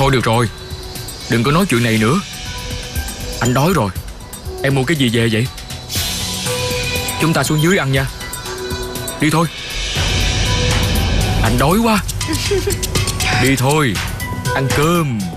Thôi được rồi, đừng có nói chuyện này nữa. Anh đói rồi. Em mua cái gì về vậy? Chúng ta xuống dưới ăn nha. Đi thôi. Anh đói quá. Đi thôi, ăn cơm.